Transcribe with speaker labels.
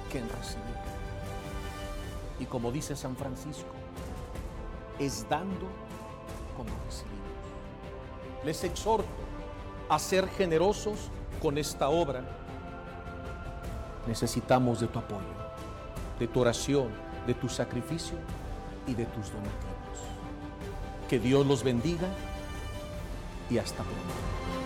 Speaker 1: que en recibir. Y como dice San Francisco, es dando como recibimos. Les exhorto a ser generosos con esta obra. Necesitamos de tu apoyo, de tu oración, de tu sacrificio y de tus donativos. Que Dios los bendiga y hasta pronto.